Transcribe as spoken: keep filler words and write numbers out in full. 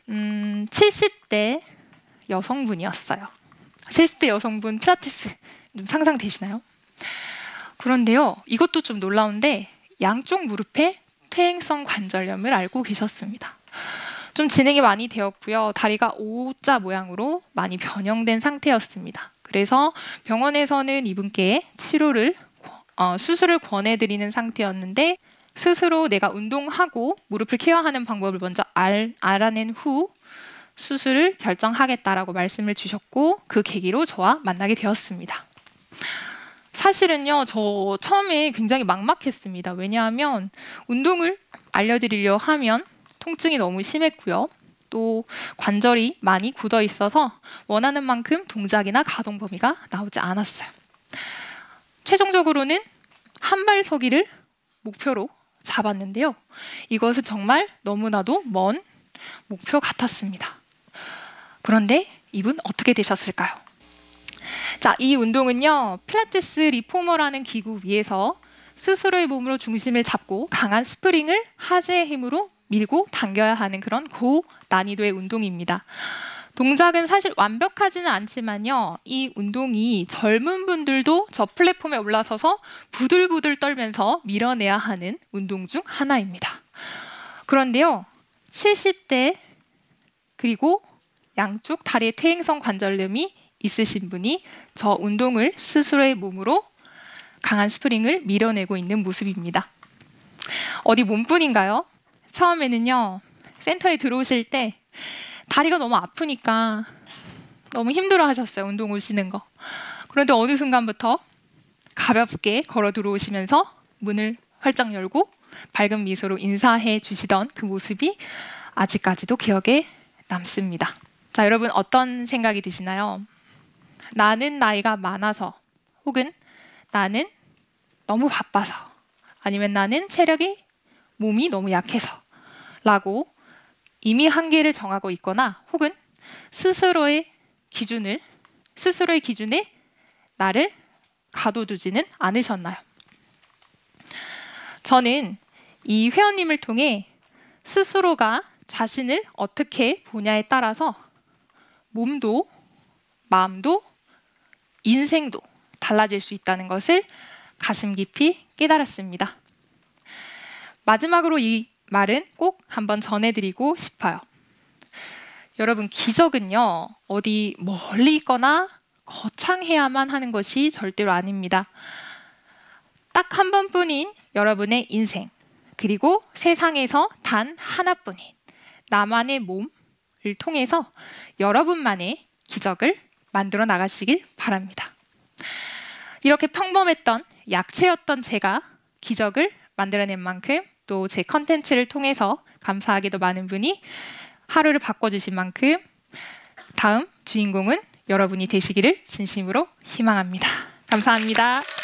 음, 칠십 대 여성분이었어요. 칠십 대 여성분 필라테스 좀 상상되시나요? 그런데요, 이것도 좀 놀라운데 양쪽 무릎에 퇴행성 관절염을 앓고 계셨습니다. 좀 진행이 많이 되었고요. 다리가 오자 모양으로 많이 변형된 상태였습니다. 그래서 병원에서는 이분께 치료를 어, 수술을 권해드리는 상태였는데 스스로 내가 운동하고 무릎을 케어하는 방법을 먼저 알, 알아낸 후 수술을 결정하겠다라고 말씀을 주셨고 그 계기로 저와 만나게 되었습니다. 사실은요, 저 처음에 굉장히 막막했습니다. 왜냐하면 운동을 알려드리려 하면 통증이 너무 심했고요. 또 관절이 많이 굳어 있어서 원하는 만큼 동작이나 가동 범위가 나오지 않았어요. 최종적으로는 한발 서기를 목표로 잡았는데요. 이것은 정말 너무나도 먼 목표 같았습니다. 그런데 이분 어떻게 되셨을까요? 자, 이 운동은요, 필라테스 리포머라는 기구 위에서 스스로의 몸으로 중심을 잡고 강한 스프링을 하체의 힘으로 밀고 당겨야 하는 그런 고난이도의 운동입니다. 동작은 사실 완벽하지는 않지만요, 이 운동이 젊은 분들도 저 플랫폼에 올라서서 부들부들 떨면서 밀어내야 하는 운동 중 하나입니다. 그런데요, 칠십 대 그리고 양쪽 다리에 퇴행성 관절염이 있으신 분이 저 운동을 스스로의 몸으로 강한 스프링을 밀어내고 있는 모습입니다. 어디 몸뿐인가요? 처음에는요, 센터에 들어오실 때 다리가 너무 아프니까 너무 힘들어 하셨어요, 운동 오시는 거. 그런데 어느 순간부터 가볍게 걸어 들어오시면서 문을 활짝 열고 밝은 미소로 인사해 주시던 그 모습이 아직까지도 기억에 남습니다. 자, 여러분 어떤 생각이 드시나요? 나는 나이가 많아서, 혹은 나는 너무 바빠서, 아니면 나는 체력이, 몸이 너무 약해서 라고 이미 한계를 정하고 있거나 혹은 스스로의 기준을, 스스로의 기준에 나를 가둬두지는 않으셨나요? 저는 이 회원님을 통해 스스로가 자신을 어떻게 보냐에 따라서 몸도 마음도 인생도 달라질 수 있다는 것을 가슴 깊이 깨달았습니다. 마지막으로 이 말은 꼭 한번 전해드리고 싶어요. 여러분, 기적은요, 어디 멀리 있거나 거창해야만 하는 것이 절대로 아닙니다. 딱 한 번뿐인 여러분의 인생, 그리고 세상에서 단 하나뿐인 나만의 몸을 통해서 여러분만의 기적을 만들어 나가시길 바랍니다. 이렇게 평범했던 약체였던 제가 기적을 만들어낸 만큼 또 제 컨텐츠를 통해서 감사하게도 많은 분이 하루를 바꿔주신 만큼 다음 주인공은 여러분이 되시기를 진심으로 희망합니다. 감사합니다.